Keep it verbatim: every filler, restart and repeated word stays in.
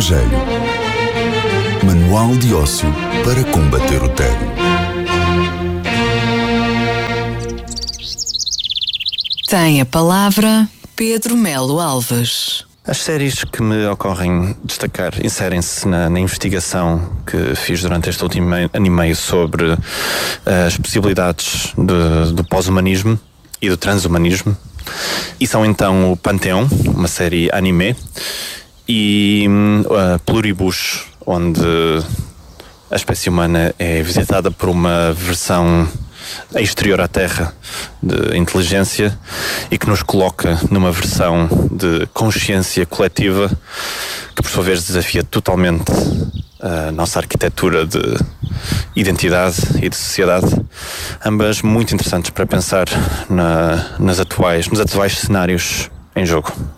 estrangeiro. Manual de ócio para combater o tédio. Tem a palavra Pedro Melo Alves. As séries que me ocorrem destacar inserem-se na, na investigação que fiz durante este último ano e meio sobre uh, as possibilidades de, do pós-humanismo e do transhumanismo. E são então o Pantheon, uma série anime, e uh, Pluribus, onde a espécie humana é visitada por uma versão exterior à Terra de inteligência e que nos coloca numa versão de consciência coletiva que por sua vez desafia totalmente a nossa arquitetura de identidade e de sociedade, ambas muito interessantes para pensar na, nas atuais, nos atuais cenários em jogo.